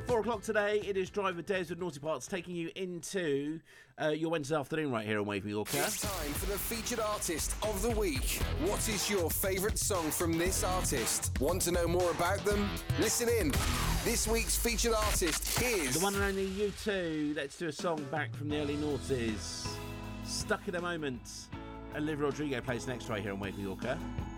4 o'clock today, it is Driver Des with Naughty Parts taking you into your Wednesday afternoon right here on Wave Yorker. It's time for the featured artist of the week. What is your favourite song from this artist? Want to know more about them? Listen in. This week's featured artist is... the one and only U2. Let's do a song back from the early noughties. Stuck in a Moment. Olivia Rodrigo plays next right here on Wave Yorker.